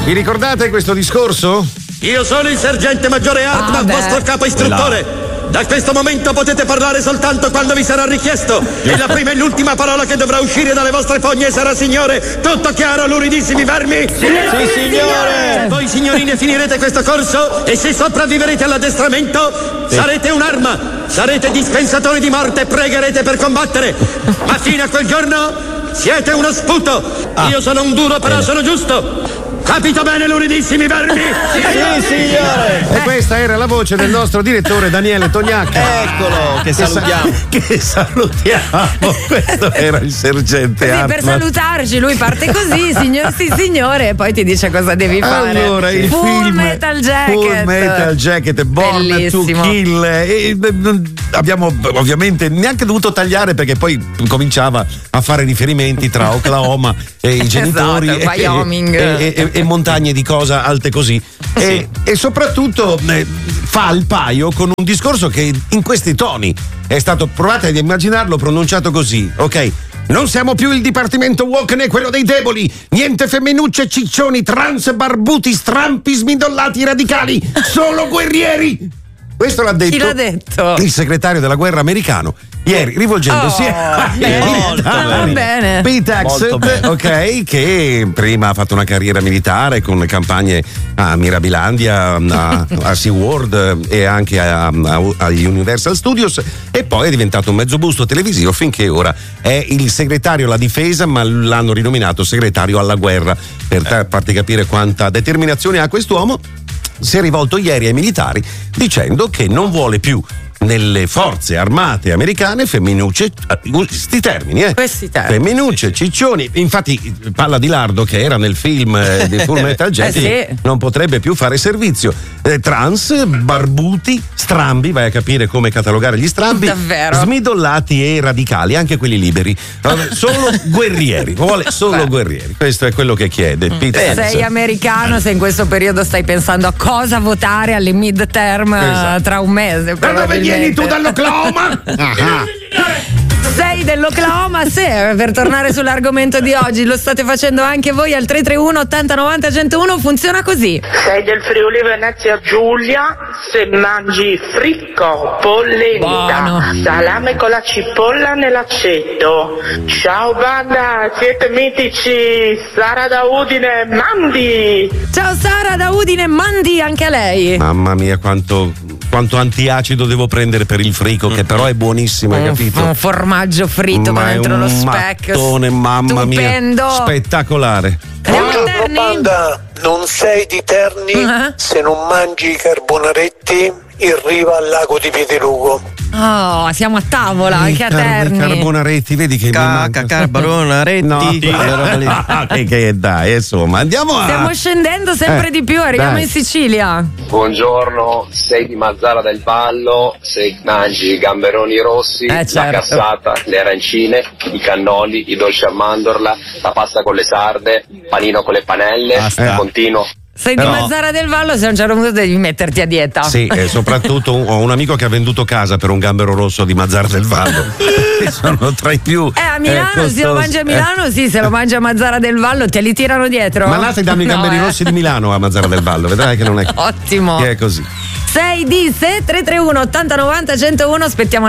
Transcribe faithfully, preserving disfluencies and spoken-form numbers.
Vi ricordate questo discorso? Io sono il sergente maggiore Hartman, Ah, vostro capo istruttore. Da questo momento potete parlare soltanto quando vi sarà richiesto. E la prima e l'ultima parola che dovrà uscire dalle vostre fogne sarà signore. Tutto chiaro, luridissimi vermi? Sì, signore! Voi signorine finirete questo corso e se sopravviverete all'addestramento sì. sarete un'arma. Sarete dispensatori di morte e pregherete per combattere. Ma fino a quel giorno siete uno sputo. Ah. Io sono un duro, però Bene. sono giusto. Capito bene, luridissimi vermi? Sì, sì, signore! E questa era la voce del nostro direttore Daniele Tognacca. Eccolo, che salutiamo. Che salutiamo. Questo era il sergente sì, Hartman. Per salutarci, lui parte così, signor sì, signore, e poi ti dice cosa devi fare. Allora, il Full film Metal Jacket. Full Metal Jacket, Born Bellissimo. to Kill. E abbiamo ovviamente neanche dovuto tagliare perché poi cominciava a fare riferimenti tra Oklahoma e i genitori. Esatto, e, Wyoming. E, e, e montagne di cosa alte così. Sì. E, e soprattutto eh, fa il paio con un discorso che in questi toni è stato, provate ad immaginarlo pronunciato così, ok? Non siamo più il dipartimento woke né quello dei deboli. Niente femminucce, ciccioni, trans, barbuti, strampi, smidollati, radicali. Solo guerrieri. Questo l'ha detto, Chi l'ha detto? il segretario della guerra americano ieri, rivolgendosi oh, a va bene. Pete Hegseth, ok, che prima ha fatto una carriera militare con campagne a Mirabilandia, a, a SeaWorld e anche a, a, agli Universal Studios, e poi è diventato un mezzo busto televisivo finché ora è il segretario alla difesa, ma l'hanno rinominato segretario alla guerra, per te, farti capire quanta determinazione ha quest'uomo. Si è rivolto ieri ai militari dicendo che non vuole più nelle forze armate americane femminucce, questi termini, eh? Questi termini. Femminucce, ciccioni. Infatti, Palla di Lardo, che era nel film eh, di Full Metal Jacket, eh sì. non potrebbe più fare servizio. Eh, trans, barbuti, strambi, vai a capire come catalogare gli strambi. Davvero? Smidollati e radicali, anche quelli liberi. Solo guerrieri, vuole solo Beh. guerrieri. Questo è quello che chiede. Peter Sei Hegseth. americano se in questo periodo stai pensando a cosa votare alle midterm esatto. tra un mese. Da dove vieni tu, dall'Oklahoma? Sei dell'Oklahoma, sì, per tornare sull'argomento di oggi, lo state facendo anche voi al tre tre uno ottanta novanta centouno, funziona così. Sei del Friuli Venezia Giulia, se mangi fricco, polenta, Buono. salame con la cipolla nell'aceto. Ciao banda, siete mitici, Sara da Udine, Mandi. Ciao Sara da Udine, Mandi anche a lei. Mamma mia, quanto quanto antiacido devo prendere per il frico, che però è buonissimo, hai capito? Un formaggio fritto Ma dentro lo specchio. Mattone, mamma Stupendo. mia, spettacolare. Buongiorno banda, non sei di Terni uh-huh. se non mangi i carbonaretti in riva al lago di Piedelugo. Oh, siamo a tavola anche a Terni. Carbonaretti, vedi che Cacca, carbonaretti. No. che, che dai, insomma, andiamo a. Stiamo scendendo sempre eh, di più, arriviamo dai. in Sicilia. Buongiorno, sei di Mazzara del Vallo, se mangi i gamberoni rossi, eh, certo. la cassata, le arancine, i cannoli, i dolci a mandorla, la pasta con le sarde, panino con le panelle, eh. continuo. Sei di Però, Mazzara del Vallo, se a un certo punto devi metterti a dieta. Sì, e soprattutto un, ho un amico che ha venduto casa per un gambero rosso di Mazzara del Vallo. Sono tra i più. Eh, a Milano, eh, se lo mangi a Milano, eh. sì, se lo mangi a Mazzara del Vallo, te li tirano dietro. Ma là ti danno i gamberi no, rossi eh. di Milano a Mazzara del Vallo, vedrai che non è. Ottimo. Che è così. sei di se tre tre uno ottanta novanta centouno, aspettiamo